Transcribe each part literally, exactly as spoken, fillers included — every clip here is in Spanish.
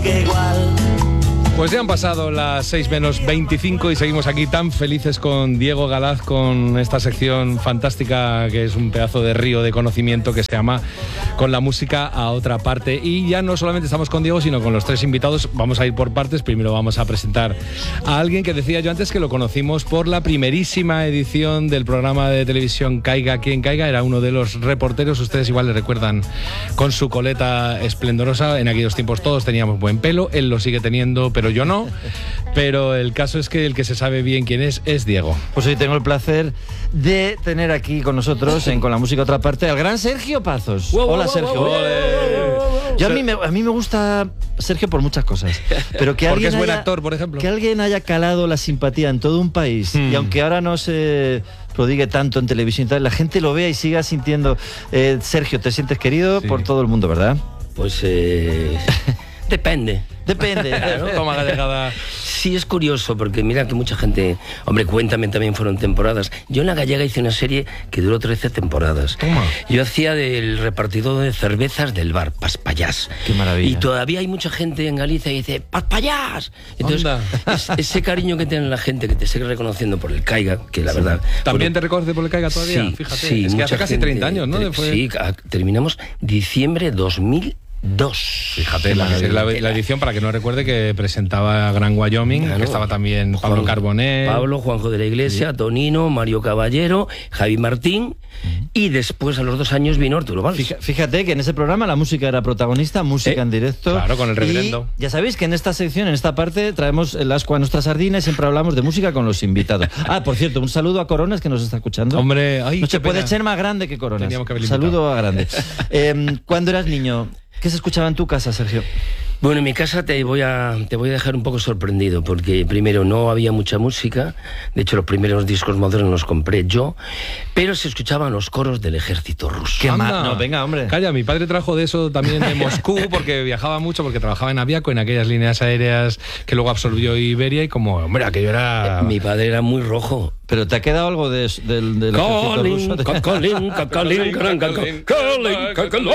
sigue igual. Pues ya han pasado las seis menos veinticinco y seguimos aquí tan felices con Diego Galaz, con esta sección fantástica que es un pedazo de río de conocimiento que se llama Con la música a otra parte. Y ya no solamente estamos con Diego, sino con los tres invitados. Vamos a ir por partes. Primero vamos a presentar a alguien que decía yo antes que lo conocimos por la primerísima edición del programa de televisión Caiga quien caiga. Era uno de los reporteros, ustedes igual le recuerdan, con su coleta esplendorosa. En aquellos tiempos todos teníamos buen pelo, él lo sigue teniendo, pero yo no, pero el caso es que el que se sabe bien quién es, es Diego. Pues hoy tengo el placer de tener aquí con nosotros, en Con la música a otra parte, al gran Sergio Pazos. Wow, Hola, wow, Sergio. wow, wow, wow. Yo a mí, me, a mí me gusta Sergio por muchas cosas, pero que Porque alguien es buen haya, actor, por ejemplo. Que alguien haya calado la simpatía en todo un país, hmm. y aunque ahora no se prodigue tanto en televisión y tal, la gente lo vea y siga sintiendo. eh, Sergio, te sientes querido sí. por todo el mundo, ¿verdad? Pues eh, depende. Depende. Claro. Toma gallegada. Sí, es curioso, porque mira que mucha gente... Hombre, Cuéntame también fueron temporadas. Yo en La Gallega hice una serie que duró trece temporadas. Toma. Yo hacía del repartidor de cervezas del bar, Paspallás. Qué maravilla. Y todavía hay mucha gente en Galicia que dice ¡Paspallás! Entonces, es, ese cariño que tiene la gente, que te sigue reconociendo por el Caiga, que la sí. verdad... ¿También bueno, te reconoce por el Caiga todavía? Sí, fíjate. sí. Es que hace casi gente, treinta años, ¿no? Fue... Sí, terminamos diciembre dos mil dos. Fíjate, la, la, la edición, para que no recuerde, que presentaba Gran Wyoming, claro, que estaba también Pablo Juan, Carbonell. Pablo, Juanjo de la Iglesia, sí. Tonino, Mario Caballero, Javi Martín, uh-huh. y después a los dos años vino Arturo Valls. Fíjate que en ese programa la música era protagonista, música eh, en directo. Claro, con el reverendo. Y ya sabéis que en esta sección, en esta parte, traemos el asco a nuestra sardina y siempre hablamos de música con los invitados. Ah, por cierto, un saludo a Coronas, que nos está escuchando. Hombre, ay, no se puede pena. ser más grande que Coronas. Que saludo a grande. eh, cuando eras niño, ¿qué se escuchaba en tu casa, Sergio? Bueno, en mi casa te voy a te voy a dejar un poco sorprendido, porque primero no había mucha música. De hecho, los primeros discos modernos los compré yo, pero se escuchaban los coros del ejército ruso. ¿Qué más? No, venga, hombre. Calla, mi padre trajo de eso también de Moscú, porque viajaba mucho, porque trabajaba en Aviaco, en aquellas líneas aéreas que luego absorbió Iberia, y como, hombre, aquello era... Mi padre era muy rojo. ¿Pero te ha quedado algo de, de, del ejército ruso? Cacolín, cacolín, cacolín, cacolín, cacolín.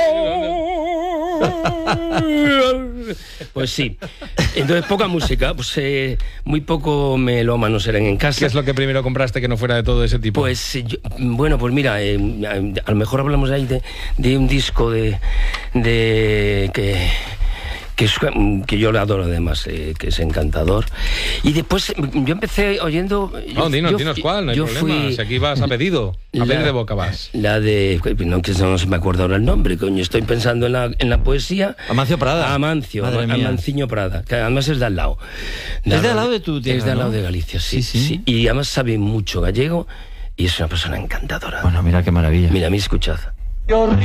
Pues sí. Entonces, poca música, pues eh, muy poco melómanos eran en casa. ¿Qué es lo que primero compraste que no fuera de todo ese tipo? Pues, yo, bueno, pues mira, eh, a, a lo mejor hablamos ahí de, de un disco de, de que... Que, es, que yo le adoro además, eh, que es encantador. Y después yo empecé oyendo... No, yo, dinos, yo, dinos cuál, no hay yo problema. Fui, si aquí vas a pedido, a la, pedir de boca vas. La de... No, que no se me acuerda ahora el nombre, coño. Estoy pensando en la, en la poesía. Amancio Prada. Amancio, Amanciño Prada, que además es de al lado. De ¿Es de al lado de tu tierra? Es de al lado ¿no? de Galicia, sí, sí, sí. sí. Y además sabe mucho gallego y es una persona encantadora. Bueno, mira qué maravilla. Mira, a mí escuchad.